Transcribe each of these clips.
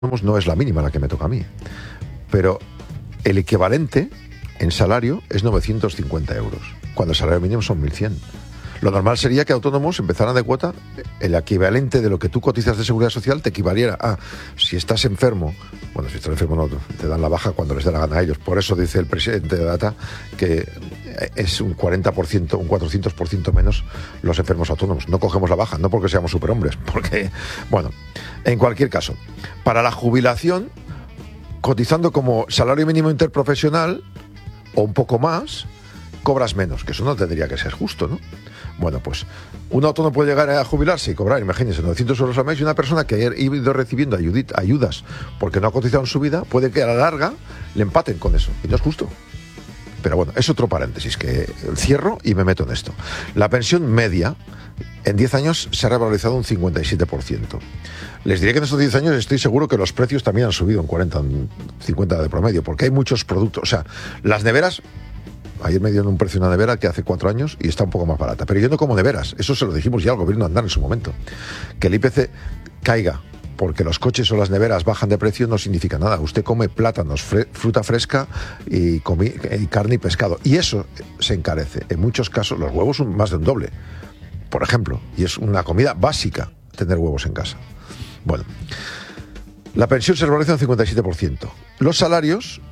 no es la mínima la que me toca a mí, pero el equivalente en salario es 950 euros, cuando el salario mínimo son 1.100. Lo normal sería que autónomos empezaran de cuota, el equivalente de lo que tú cotizas de seguridad social te equivaliera a, si estás enfermo, bueno, si estás enfermo no, te dan la baja cuando les dé la gana a ellos. Por eso dice el presidente de Data que es un 40%, un 400% menos los enfermos autónomos. No cogemos la baja, no porque seamos superhombres, porque, bueno, en cualquier caso, para la jubilación, cotizando como salario mínimo interprofesional, o un poco más, cobras menos, que eso no tendría que ser justo, ¿no? Bueno, pues un autónomo puede llegar a jubilarse y cobrar, imagínense, 900 euros al mes, y una persona que ha ido recibiendo ayudas porque no ha cotizado en su vida, puede que a la larga le empaten con eso, y no es justo. Pero bueno, es otro paréntesis que cierro y me meto en esto. La pensión media en 10 años se ha revalorizado un 57%. Les diré que en estos 10 años estoy seguro que los precios también han subido un 40, un 50 de promedio, porque hay muchos productos. O sea, las neveras, ayer me dieron un precio de una nevera que hace 4 años y está un poco más barata, pero yo no como neveras, eso se lo dijimos ya al gobierno Aznar en su momento. Que el IPC caiga porque los coches o las neveras bajan de precio no significa nada. Usted come plátanos, fruta fresca y carne y pescado, y eso se encarece. En muchos casos los huevos son más de un doble, por ejemplo, y es una comida básica tener huevos en casa. Bueno, la pensión se revaloriza un 57%. Los salarios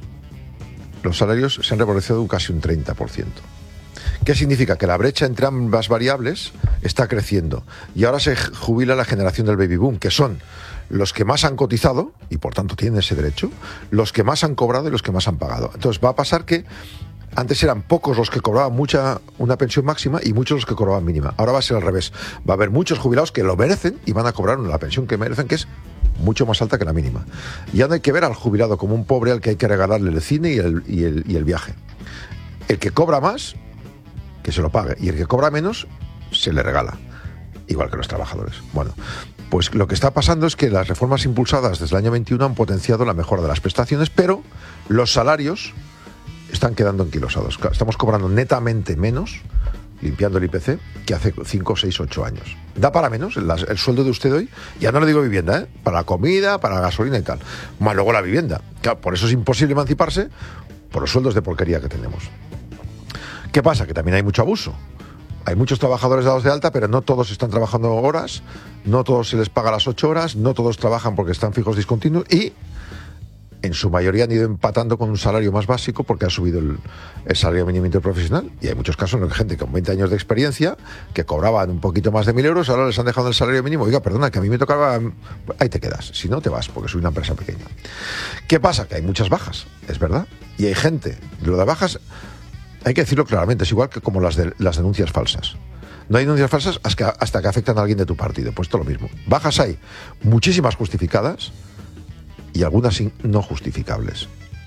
se han revalorizado casi un 30%. ¿Qué significa? Que la brecha entre ambas variables está creciendo, y ahora se jubila la generación del baby boom, que son los que más han cotizado y por tanto tienen ese derecho, los que más han cobrado y los que más han pagado. Entonces va a pasar que antes eran pocos los que cobraban una pensión máxima y muchos los que cobraban mínima. Ahora va a ser al revés. Va a haber muchos jubilados que lo merecen y van a cobrar la pensión que merecen, que es mucho más alta que la mínima. Ya no hay que ver al jubilado como un pobre al que hay que regalarle el cine y el viaje. El que cobra más, que se lo pague, y el que cobra menos, se le regala. Igual que los trabajadores. Bueno, pues lo que está pasando es que las reformas impulsadas desde el año 21 han potenciado la mejora de las prestaciones, pero los salarios están quedando enquilosados. Estamos cobrando netamente menos, limpiando el IPC, que hace 5, 6, 8 años. Da para menos el sueldo de usted hoy, ya no le digo vivienda, para la comida, para la gasolina y tal, más luego la vivienda. Claro, por eso es imposible emanciparse por los sueldos de porquería que tenemos. ¿Qué pasa? Que también hay mucho abuso. Hay muchos trabajadores dados de alta, pero no todos están trabajando horas, no todos se les paga las 8 horas, no todos trabajan porque están fijos discontinuos, y en su mayoría han ido empatando con un salario más básico porque ha subido el salario mínimo interprofesional. Y hay muchos casos en los que gente con 20 años de experiencia, que cobraban un poquito más de 1.000 euros, ahora les han dejado el salario mínimo. Oiga, perdona, que a mí me tocaba... Ahí te quedas, si no te vas, porque soy una empresa pequeña. ¿Qué pasa? Que hay muchas bajas, es verdad. Y hay gente, lo de bajas, hay que decirlo claramente, es igual que como las denuncias falsas. No hay denuncias falsas hasta que afectan a alguien de tu partido. Pues todo lo mismo. Bajas hay muchísimas justificadas y algunas no justificables.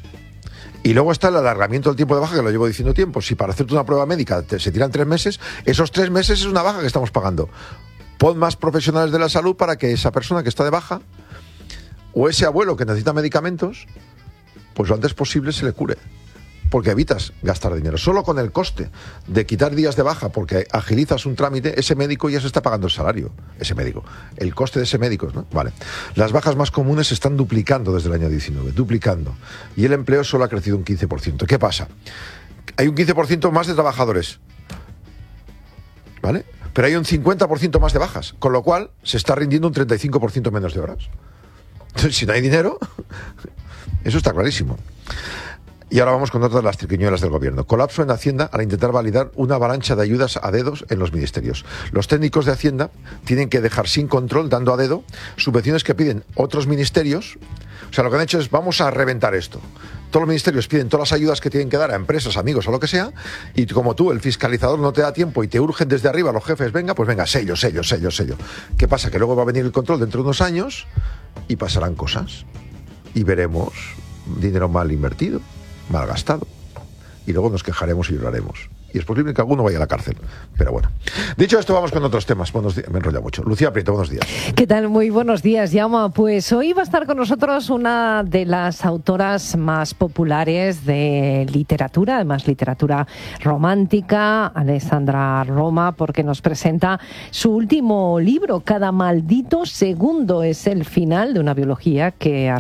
Y luego está el alargamiento del tiempo de baja, que lo llevo diciendo tiempo. Si para hacerte una prueba médica se tiran 3 meses, esos 3 meses es una baja que estamos pagando. Pon más profesionales de la salud para que esa persona que está de baja, o ese abuelo que necesita medicamentos, pues lo antes posible se le cure. Porque evitas gastar dinero. Solo con el coste de quitar días de baja porque agilizas un trámite, ese médico ya se está pagando el salario. Ese médico. El coste de ese médico, ¿no? Vale. Las bajas más comunes se están duplicando desde el año 19. Duplicando. Y el empleo solo ha crecido un 15%. ¿Qué pasa? Hay un 15% más de trabajadores. ¿Vale? Pero hay un 50% más de bajas. Con lo cual se está rindiendo un 35% menos de horas. Entonces, si no hay dinero, eso está clarísimo. Y ahora vamos con otra de las triquiñuelas del gobierno. Colapso en Hacienda al intentar validar una avalancha de ayudas a dedos en los ministerios. Los técnicos de Hacienda tienen que dejar sin control, dando a dedo, subvenciones que piden otros ministerios. O sea, lo que han hecho es, vamos a reventar esto. Todos los ministerios piden todas las ayudas que tienen que dar a empresas, amigos o lo que sea, y como tú, el fiscalizador, no te da tiempo y te urgen desde arriba los jefes, venga, pues venga, sello. ¿Qué pasa? Que luego va a venir el control dentro de unos años y pasarán cosas. Y veremos dinero mal invertido, mal gastado, y luego nos quejaremos y lloraremos. y es posible que alguno vaya a la cárcel. Pero bueno. Dicho esto, vamos con otros temas. Buenos días. Me he enrollado mucho. Lucía Prieto, buenos días. ¿Qué tal? Muy buenos días, Jaume. Pues hoy va a estar con nosotros una de las autoras más populares de literatura, además literatura romántica, Alessandra Roma, porque nos presenta su último libro, Cada maldito segundo. Es el final de una biología que